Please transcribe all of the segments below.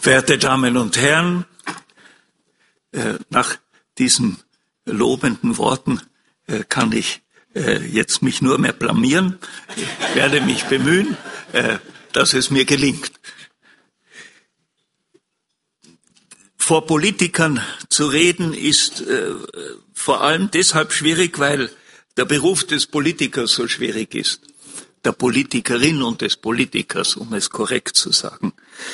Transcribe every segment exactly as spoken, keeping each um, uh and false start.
Verehrte Damen und Herren, nach diesen lobenden Worten kann ich jetzt mich nur mehr blamieren. Ich werde mich bemühen, dass es mir gelingt. Vor Politikern zu reden ist vor allem deshalb schwierig, weil der Beruf des Politikers so schwierig ist. Der Politikerin und des Politikers, um es korrekt zu sagen.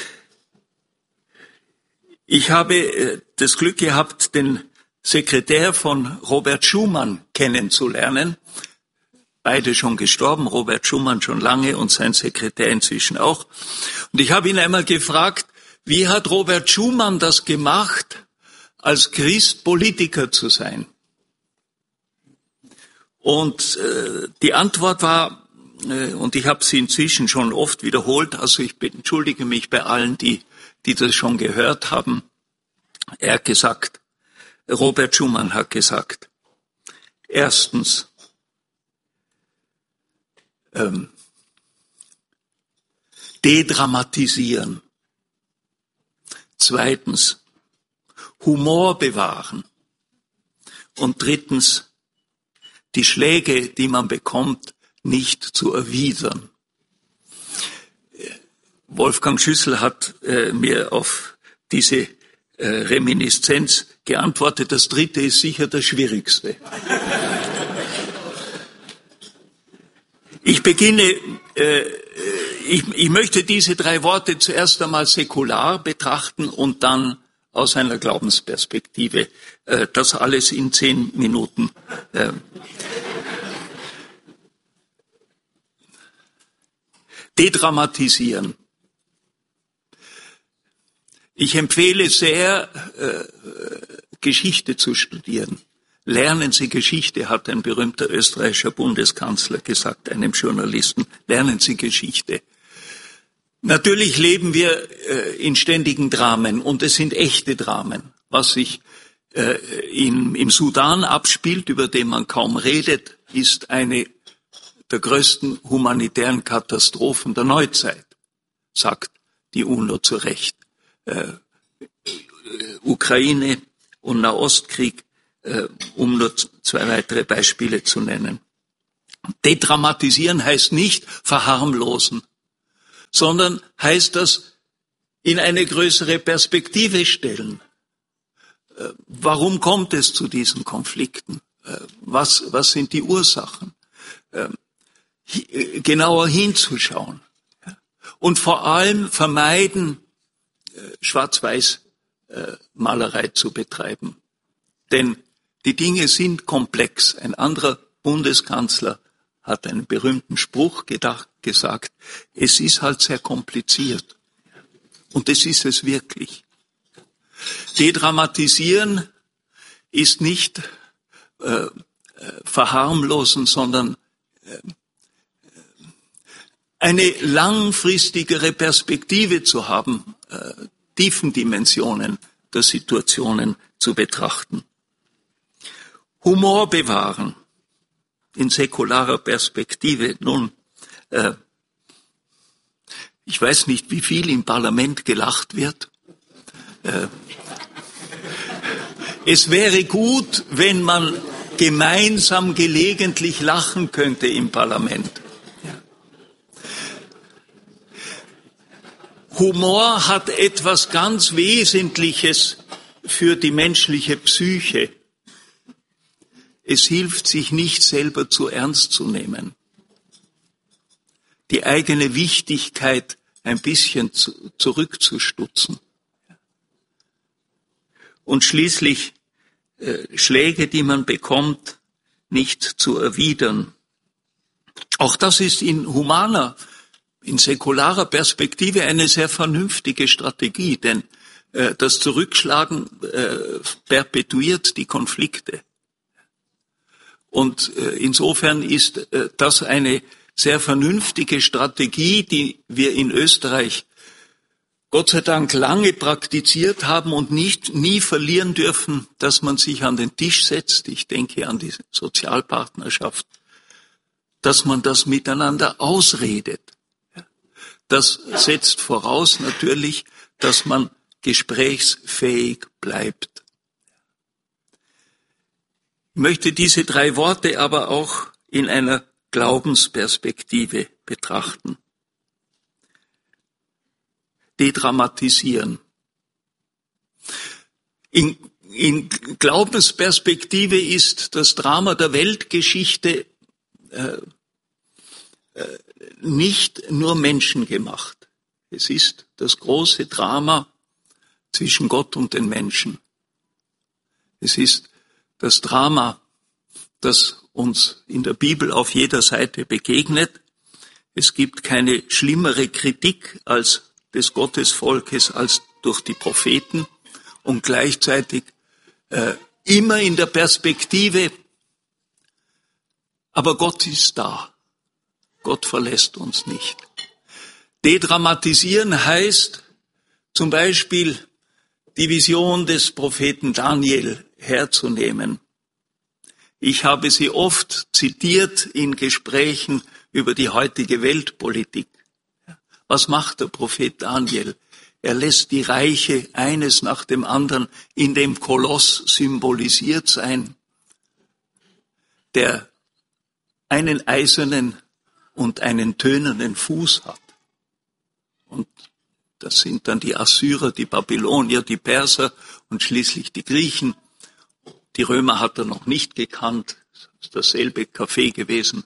Ich habe das Glück gehabt, den Sekretär von Robert Schuman kennenzulernen. Beide schon gestorben, Robert Schuman schon lange und sein Sekretär inzwischen auch. Und ich habe ihn einmal gefragt, wie hat Robert Schuman das gemacht, als Christ Politiker zu sein? Und äh, die Antwort war, äh, und ich habe sie inzwischen schon oft wiederholt, also ich entschuldige mich bei allen, die, die das schon gehört haben. Er hat gesagt, Robert Schuman hat gesagt, erstens, ähm, dedramatisieren. Zweitens, Humor bewahren. Und drittens, die Schläge, die man bekommt, nicht zu erwidern. Wolfgang Schüssel hat äh, mir auf diese äh, Reminiszenz geantwortet, das dritte ist sicher das Schwierigste. Ich beginne, äh, ich, ich möchte diese drei Worte zuerst einmal säkular betrachten und dann aus einer Glaubensperspektive. Äh, das alles in zehn Minuten. Äh, Dedramatisieren. Ich empfehle sehr, äh, Geschichte zu studieren. Lernen Sie Geschichte, hat ein berühmter österreichischer Bundeskanzler gesagt, einem Journalisten. Lernen Sie Geschichte. Natürlich leben wir äh, in ständigen Dramen und es sind echte Dramen. Was sich äh, in, im Sudan abspielt, über den man kaum redet, ist eine der größten humanitären Katastrophen der Neuzeit, sagt die UNO zu Recht. Äh, Ukraine und Nahostkrieg, äh, um nur zwei weitere Beispiele zu nennen. Dedramatisieren heißt nicht verharmlosen, sondern heißt das in eine größere Perspektive stellen. Äh, warum kommt es zu diesen Konflikten? Äh, was, was sind die Ursachen? Äh, genauer hinzuschauen und vor allem vermeiden, Schwarz-Weiß-Malerei zu betreiben. Denn die Dinge sind komplex. Ein anderer Bundeskanzler hat einen berühmten Spruch gedacht, gesagt, es ist halt sehr kompliziert. Und das ist es wirklich. Dedramatisieren ist nicht äh, verharmlosen, sondern äh, eine langfristigere Perspektive zu haben, äh, Tiefendimensionen der Situationen zu betrachten. Humor bewahren in säkularer Perspektive. Nun, äh, ich weiß nicht, wie viel im Parlament gelacht wird. Äh, es wäre gut, wenn man gemeinsam gelegentlich lachen könnte im Parlament. Humor hat etwas ganz Wesentliches für die menschliche Psyche. Es hilft, sich nicht selber zu ernst zu nehmen. Die eigene Wichtigkeit ein bisschen zu, zurückzustutzen. Und schließlich äh, Schläge, die man bekommt, nicht zu erwidern. Auch das ist in humaner in säkularer Perspektive eine sehr vernünftige Strategie, denn äh, das Zurückschlagen äh, perpetuiert die Konflikte. Und äh, insofern ist äh, das eine sehr vernünftige Strategie, die wir in Österreich Gott sei Dank lange praktiziert haben und nicht nie verlieren dürfen, dass man sich an den Tisch setzt. Ich denke an die Sozialpartnerschaft, dass man das miteinander ausredet. Das setzt voraus natürlich, dass man gesprächsfähig bleibt. Ich möchte diese drei Worte aber auch in einer Glaubensperspektive betrachten. Dedramatisieren. In, in Glaubensperspektive ist das Drama der Weltgeschichte äh, äh, nicht nur menschengemacht. Es ist das große Drama zwischen Gott und den Menschen. Es ist das Drama, das uns in der Bibel auf jeder Seite begegnet. Es gibt keine schlimmere Kritik als des Gottesvolkes als durch die Propheten und gleichzeitig äh, immer in der Perspektive, aber Gott ist da. Gott verlässt uns nicht. Dedramatisieren heißt zum Beispiel die Vision des Propheten Daniel herzunehmen. Ich habe sie oft zitiert in Gesprächen über die heutige Weltpolitik. Was macht der Prophet Daniel? Er lässt die Reiche eines nach dem anderen in dem Koloss symbolisiert sein, der einen eisernen und einen tönernen Fuß hat. Und das sind dann die Assyrer, die Babylonier, die Perser und schließlich die Griechen. Die Römer hat er noch nicht gekannt. Das ist dasselbe Café gewesen.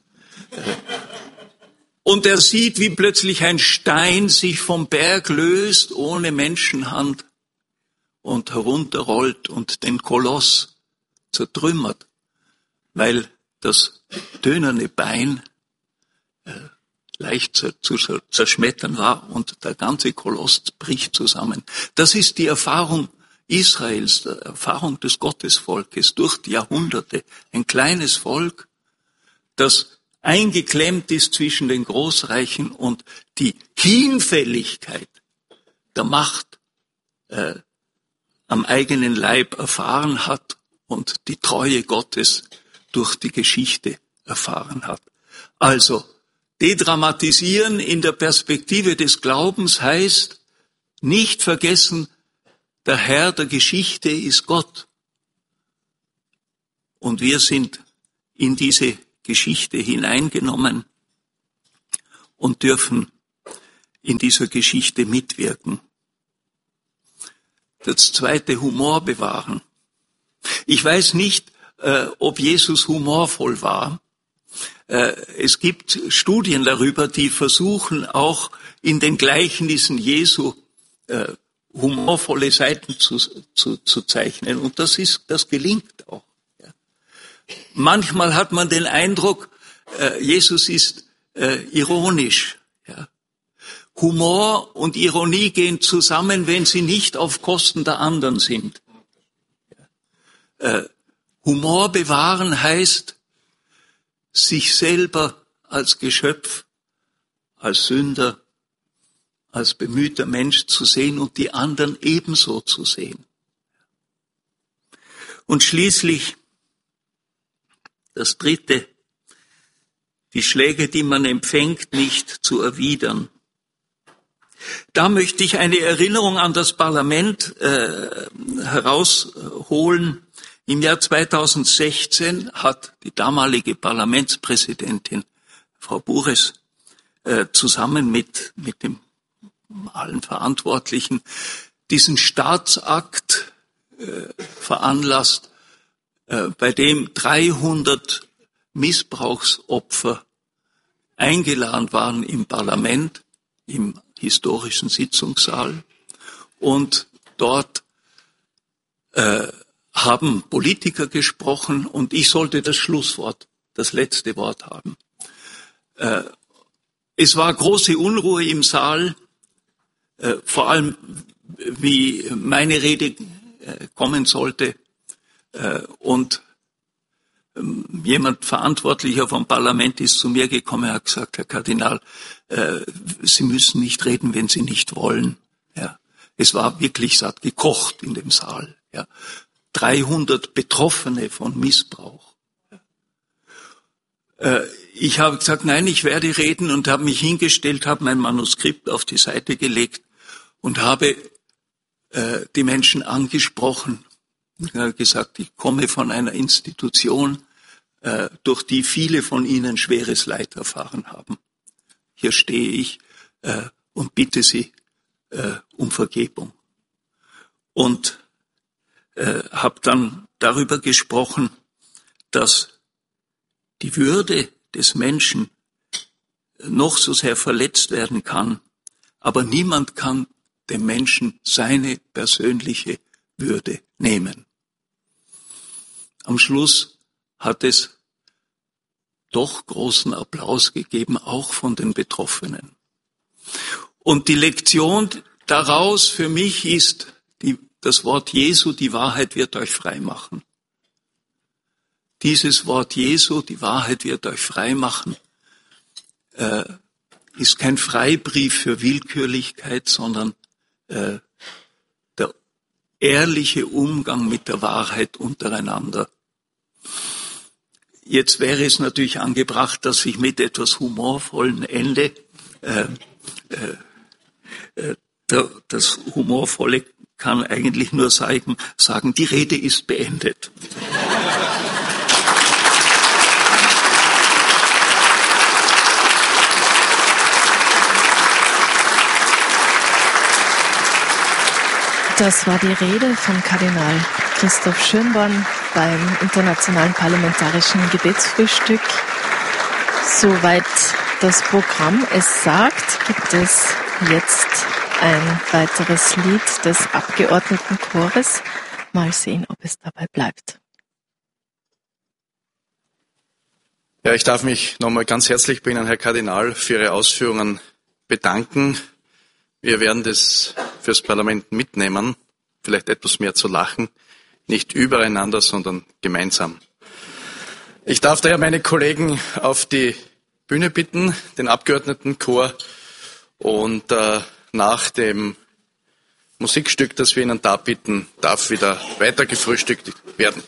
Und er sieht, wie plötzlich ein Stein sich vom Berg löst, ohne Menschenhand, und herunterrollt und den Koloss zertrümmert, weil das tönerne Bein äh, leicht zu zerschmettern war und der ganze Koloss bricht zusammen. Das ist die Erfahrung Israels, die Erfahrung des Gottesvolkes durch die Jahrhunderte. Ein kleines Volk, das eingeklemmt ist zwischen den Großreichen und die Hinfälligkeit der Macht äh, am eigenen Leib erfahren hat und die Treue Gottes durch die Geschichte erfahren hat. Also, dedramatisieren in der Perspektive des Glaubens heißt, nicht vergessen, der Herr der Geschichte ist Gott. Und wir sind in diese Geschichte hineingenommen und dürfen in dieser Geschichte mitwirken. Das zweite, Humor bewahren. Ich weiß nicht, äh, ob Jesus humorvoll war. Äh, es gibt Studien darüber, die versuchen auch in den Gleichnissen Jesu äh, humorvolle Seiten zu, zu, zu zeichnen. Und das ist, das gelingt auch. Manchmal hat man den Eindruck, äh, Jesus ist äh, ironisch. Ja. Humor und Ironie gehen zusammen, wenn sie nicht auf Kosten der anderen sind. Ja. Äh, Humor bewahren heißt, sich selber als Geschöpf, als Sünder, als bemühter Mensch zu sehen und die anderen ebenso zu sehen. Und schließlich das Dritte, die Schläge, die man empfängt, nicht zu erwidern. Da möchte ich eine Erinnerung an das Parlament äh, herausholen. Im Jahr zweitausendsechzehn hat die damalige Parlamentspräsidentin, Frau Bures, äh, zusammen mit, mit dem allen Verantwortlichen diesen Staatsakt äh, veranlasst, bei dem dreihundert Missbrauchsopfer eingeladen waren im Parlament, im historischen Sitzungssaal. Und dort äh, haben Politiker gesprochen und ich sollte das Schlusswort, das letzte Wort haben. Äh, es war große Unruhe im Saal, äh, vor allem wie meine Rede äh, kommen sollte. Und jemand Verantwortlicher vom Parlament ist zu mir gekommen und hat gesagt, Herr Kardinal, Sie müssen nicht reden, wenn Sie nicht wollen. Ja, es war wirklich, es hat gekocht in dem Saal. Ja, dreihundert Betroffene von Missbrauch. Ich habe gesagt, nein, ich werde reden und habe mich hingestellt, habe mein Manuskript auf die Seite gelegt und habe äh, die Menschen angesprochen. Er hat gesagt, ich komme von einer Institution, äh, durch die viele von ihnen schweres Leid erfahren haben. Hier stehe ich äh, und bitte Sie äh, um Vergebung. Und äh, habe dann darüber gesprochen, dass die Würde des Menschen noch so sehr verletzt werden kann, aber niemand kann dem Menschen seine persönliche Würde nehmen. Am Schluss hat es doch großen Applaus gegeben, auch von den Betroffenen. Und die Lektion daraus für mich ist, die, das Wort Jesu, die Wahrheit wird euch frei machen. Dieses Wort Jesu, die Wahrheit wird euch frei machen, äh, ist kein Freibrief für Willkürlichkeit, sondern äh, der ehrliche Umgang mit der Wahrheit untereinander. Jetzt wäre es natürlich angebracht, dass ich mit etwas humorvollen Ende, äh, äh, der, das Humorvolle kann eigentlich nur sagen, sagen, die Rede ist beendet. Das war die Rede von Kardinal Christoph Schönborn beim Internationalen Parlamentarischen Gebetsfrühstück. Soweit das Programm es sagt, gibt es jetzt ein weiteres Lied des Abgeordnetenchores. Mal sehen, ob es dabei bleibt. Ja, ich darf mich nochmal ganz herzlich bei Ihnen, Herr Kardinal, für Ihre Ausführungen bedanken. Wir werden das fürs Parlament mitnehmen, vielleicht etwas mehr zu lachen, nicht übereinander, sondern gemeinsam. Ich darf daher meine Kollegen auf die Bühne bitten, den Abgeordnetenchor, und äh, nach dem Musikstück, das wir Ihnen darbieten, darf wieder weiter gefrühstückt werden.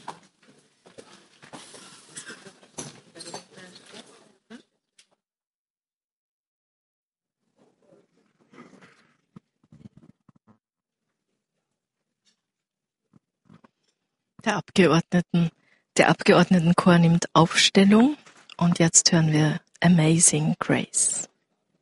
Der Abgeordneten, der Abgeordnetenchor nimmt Aufstellung und jetzt hören wir Amazing Grace.